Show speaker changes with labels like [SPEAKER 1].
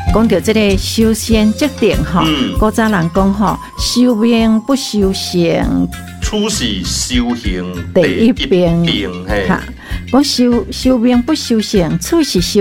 [SPEAKER 1] 讲到这个修仙这点哈，古早人讲哈，修命不修行，
[SPEAKER 2] 处是修行
[SPEAKER 1] 第一病
[SPEAKER 2] 嘿。
[SPEAKER 1] 哈，讲修命不修行，处是修